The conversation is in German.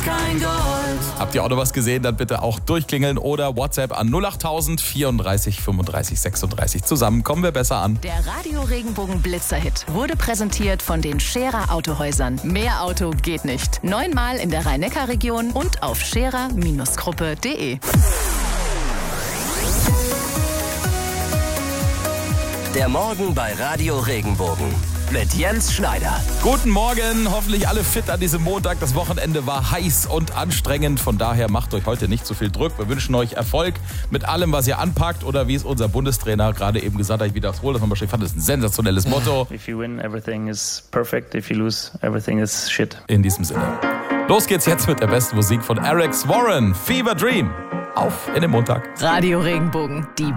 kein Gold. Habt ihr auch noch was gesehen, dann bitte auch durchklingeln oder WhatsApp an 08000 34 35 36. Zusammen kommen wir besser an. Der Radio Regenbogen Blitzerhit wurde präsentiert von den Scherer Autohäusern. Mehr Auto geht nicht. 9-mal in der Rhein-Neckar-Region und auf scherer-gruppe.de. Der Morgen bei Radio Regenbogen mit Jens Schneider. Guten Morgen, hoffentlich alle fit an diesem Montag. Das Wochenende war heiß und anstrengend, von daher macht euch heute nicht so viel Druck. Wir wünschen euch Erfolg mit allem, was ihr anpackt oder wie es unser Bundestrainer gerade eben gesagt hat, ich wiederhole das nochmal, ich fand das ein sensationelles Motto. If you win, everything is perfect. If you lose, everything is shit. In diesem Sinne. Los geht's jetzt mit der besten Musik von Alex Warren, Fever Dream. Auf in den Montag. Radio Regenbogen, die